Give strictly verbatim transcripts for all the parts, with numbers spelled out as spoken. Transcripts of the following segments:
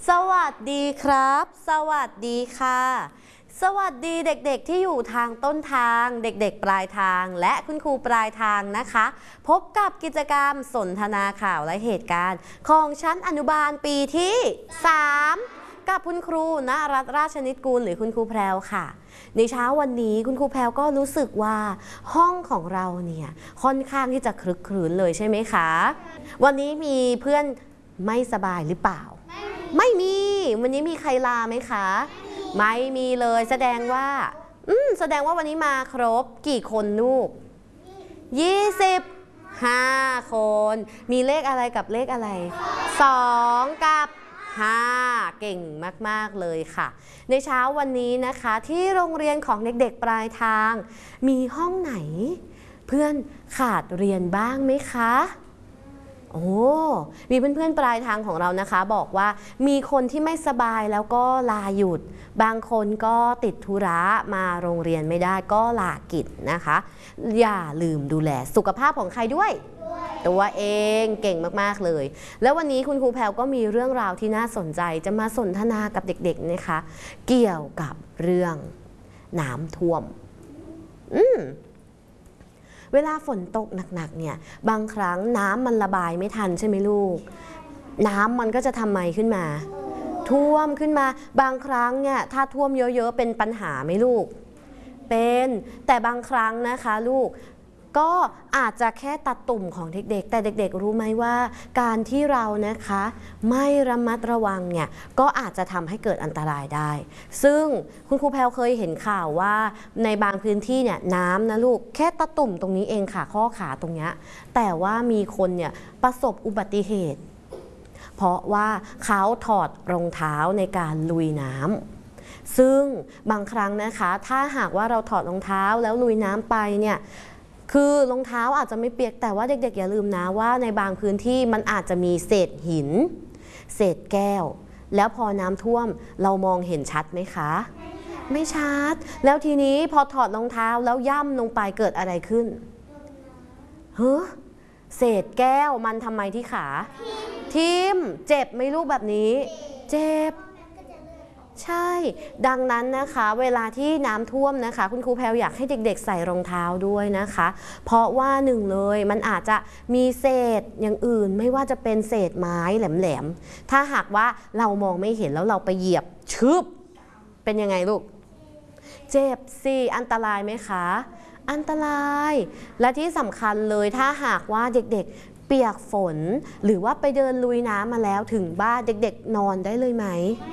สวัสดีครับสวัสดีค่ะสวัสดีเด็กๆที่อยู่ทางต้นทางเด็กๆปลายทางและคุณครูปลายทางนะคะพบกับกิจกรรมสนทนาข่าวและเหตุการณ์ของชั้นอนุบาลปีที่สามกับคุณครูณรัตน์ราชนิตกุลหรือคุณครูแพรวค่ะในเช้าวันนี้คุณครูแพรวก็รู้สึกว่าห้องของเราเนี่ยค่อนข้างที่จะครึกครื้นเลยใช่ไหมคะวันนี้มีเพื่อนไม่สบายหรือเปล่าไม่มีวันนี้มีใครลาไหมคะไม่มีเลยแสดงว่าอืมแสดงว่าวันนี้มาครบกี่คนลูกยี่สิบห้าคนมีเลขอะไรกับเลขอะไรสองกับห้าเก่งมากๆเลยค่ะในเช้าวันนี้นะคะที่โรงเรียนของเด็กๆปลายทางมีห้องไหนเพื่อนขาดเรียนบ้างไหมคะโอ้มีเพื่อนๆปลายทางของเรานะคะบอกว่ามีคนที่ไม่สบายแล้วก็ลาหยุดบางคนก็ติดธุระมาโรงเรียนไม่ได้ก็ลากิจนะคะอย่าลืมดูแลสุขภาพของใครด้วยตัวเองเก่งมากๆเลยแล้ววันนี้คุณครูแพรวก็มีเรื่องราวที่น่าสนใจจะมาสนทนากับเด็กๆนะคะเกี่ยวกับเรื่องน้ำท่วมอืมเวลาฝนตกหนักๆเนี่ยบางครั้งน้ำมันระบายไม่ทันใช่ไหมลูกน้ำมันก็จะทำไมขึ้นมาท่วมขึ้นมาบางครั้งเนี่ยถ้าท่วมเยอะๆเป็นปัญหาไหมลูกเป็นแต่บางครั้งนะคะลูกก็อาจจะแค่ตัดตุ่มของเด็กๆแต่เด็กๆรู้ไหมว่าการที่เรานะคะไม่ระมัดระวังเนี่ยก็อาจจะทำให้เกิดอันตรายได้ซึ่งคุณครูแพรวเคยเห็นข่าวว่าในบางพื้นที่เนี่ยน้ำนะลูกแค่ตะตุ่มตรงนี้เองค่ะข้อขาตรงนี้แต่ว่ามีคนเนี่ยประสบอุบัติเหตุเพราะว่าเขาถอดรองเท้าในการลุยน้ำซึ่งบางครั้งนะคะถ้าหากว่าเราถอดรองเท้าแล้วลุยน้ำไปเนี่ยคือรองเท้าอาจจะไม่เปียกแต่ว่าเด็กๆอย่าลืมนะว่าในบางพื้นที่มันอาจจะมีเศษหินเศษแก้วแล้วพอน้ำท่วมเรามองเห็นชัดไหมคะไม่ชัดแล้วทีนี้พอถอดรองเท้าแล้วย่ำลงไปเกิดอะไรขึ้นเฮ้อเศษแก้วมันทำไมที่ขาทิ่มเจ็บไหมลูกแบบนี้เจ็บใช่ดังนั้นนะคะเวลาที่น้ำท่วมนะคะคุณครูแพรวอยากให้เด็กๆใส่รองเท้าด้วยนะคะเพราะว่าหนึ่งเลยมันอาจจะมีเศษอย่างอื่นไม่ว่าจะเป็นเศษไม้แหลมๆถ้าหากว่าเรามองไม่เห็นแล้วเราไปเหยียบชึบเป็นยังไงลูกเจ็บสิอันตรายไหมคะอันตรายและที่สำคัญเลยถ้าหากว่าเด็กๆเปียกฝนหรือว่าไปเดินลุยน้ำมาแล้วถึงบ้านเด็กๆนอนได้เลยไหม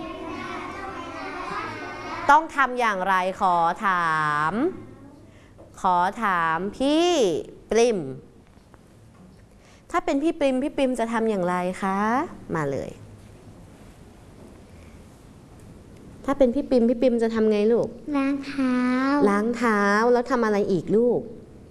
ต้องทำอย่างไรขอถามขอถามพี่ปริมถ้าเป็นพี่ปริมพี่ปริมจะทำอย่างไรคะมาเลยถ้าเป็นพี่ปริมพี่ปริมจะทำไงลูกล้างเท้าล้างเท้าแล้วทำอะไรอีกลูก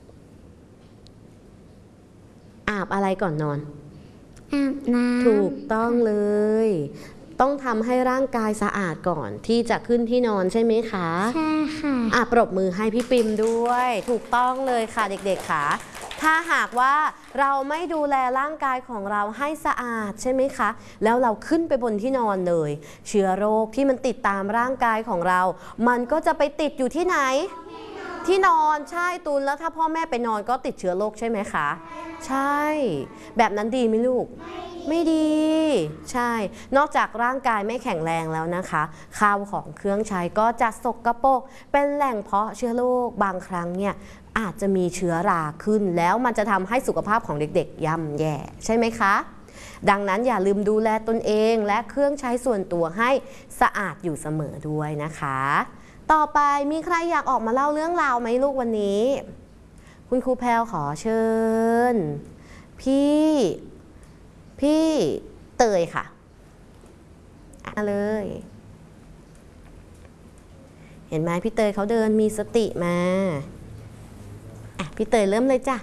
อาบอะไรก่อนนอนอาบน้ำถูกต้องเลยต้องทำให้ร่างกายสะอาดก่อนที่จะขึ้นที่นอนใช่ไหมคะใช่ค่ะอ่ะปรบมือให้พี่ปิมด้วยถูกต้องเลยค่ะเด็กๆค่ะถ้าหากว่าเราไม่ดูแลร่างกายของเราให้สะอาดใช่ไหมคะแล้วเราขึ้นไปบนที่นอนเลยเชื้อโรคที่มันติดตามร่างกายของเรามันก็จะไปติดอยู่ที่ไหนที่นอนใช่ตูนแล้วถ้าพ่อแม่ไปนอนก็ติดเชื้อโรคใช่ไหมคะใช่แบบนั้นดีไหมลูกไม่ดีใช่นอกจากร่างกายไม่แข็งแรงแล้วนะคะข้าวของเครื่องใช้ก็จะสกปรกเป็นแหล่งเพาะเชื้อโรคบางครั้งเนี่ยอาจจะมีเชื้อราขึ้นแล้วมันจะทำให้สุขภาพของเด็กๆย่ำแย่ใช่ไหมคะดังนั้นอย่าลืมดูแลตนเองและเครื่องใช้ส่วนตัวให้สะอาดอยู่เสมอด้วยนะคะต่อไปมีใครอยากออกมาเล่าเรื่องราวไหมลูกวันนี้คุณครูแพรวขอเชิญพี่พี่เตยค่ะมาเลยเห็นไหมพี่เตยเขาเดินมีสติมาอ่ะพี่เตยเริ่มเลยจ้ะ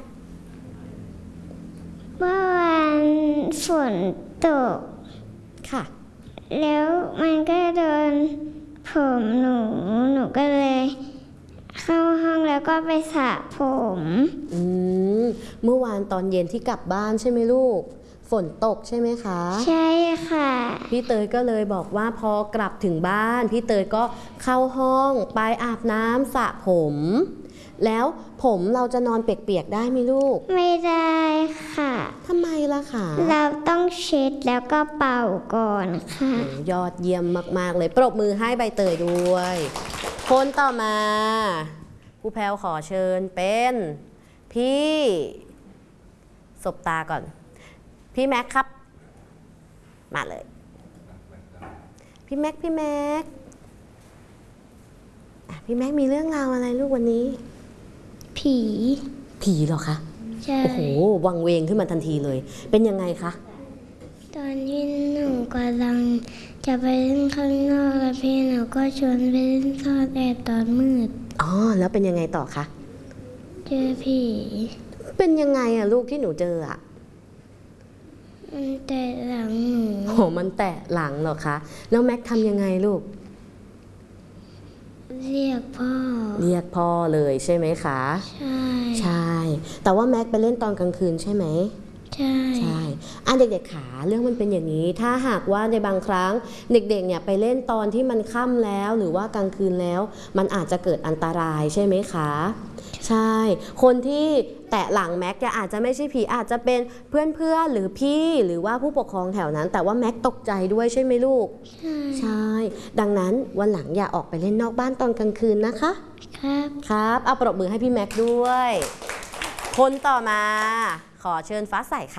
เมื่อวานฝนตกค่ะแล้วมันก็โดนผมหนูหนูก็เลยเข้าห้องแล้วก็ไปสระผมอืมเมื่อวานตอนเย็นที่กลับบ้านใช่ไหมลูกฝนตกใช่ไหมคะใช่ค่ะพี่เตยก็เลยบอกว่าพอกลับถึงบ้านพี่เตยก็เข้าห้องไปอาบน้ำสระผม แล้วผมเราจะนอนเปียกๆได้ไหมลูกไม่ได้ค่ะทำไมล่ะคะเราต้องเช็ดแล้วก็เป่าก่อนค่ะโอ้ยอดเยี่ยมมากๆเลยปรบมือให้ใบเตยด้วย คนต่อมาครูแพลวขอเชิญเป็นพี่สบตาก่อน พี่แม็กครับ มาเลย พี่แม็กพี่แม็กอ่ะพี่แม็กมีเรื่องราวอะไรลูกวันนี้ผีผีเหรอคะใช่โอ้โหวังเวงขึ้นมาทันทีเลย เป็นยังไงคะตอนที่หนูกำลังจะไปเล่นข้างนอกแล้วพี่หนูก็ชวนไปเล่นซ่อนแอบตอนมืดอ๋อแล้วเป็นยังไงต่อคะเจอผีเป็นยังไงอะลูกที่หนูเจออะมันแต่หลังหนูโหมันแตะหลังเหรอคะแล้วแม็กทำยังไงลูกเรียกพ่อเรียกพ่อเลยใช่ไหมคะใช่ใช่ แต่ว่าแม็กไปเล่นตอนกลางคืนใช่ไหมใช่ใช่อ่ะเด็กๆขาเรื่องมันเป็นอย่างนี้ ถ้าหากว่าในบางครั้งเด็กๆเนี่ยไปเล่นตอนที่มันค่ำแล้วหรือว่ากลางคืนแล้ว มันอาจจะเกิดอันตรายใช่ไหมคะ ใช่ คนที่แตะหลังแม็กจะอาจจะไม่ใช่ผีอาจจะเป็นเพื่อนๆหรือพี่หรือว่าผู้ปกครองแถวนั้น แต่ว่าแม็กตกใจด้วยใช่ไหมลูกใช่ใช่ ดังนั้นวันหลังอย่าออกไปเล่นนอกบ้านตอนกลางคืนนะคะครับครับ เอาปรบมือให้พี่แม็กด้วย คนต่อมา ขอเชิญฟ้าใสค่ะ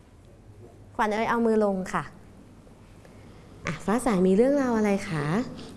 ขวัญเอ้ยเอามือลงค่ะอ่ะ ฟ้าใสมีเรื่องราวอะไรคะ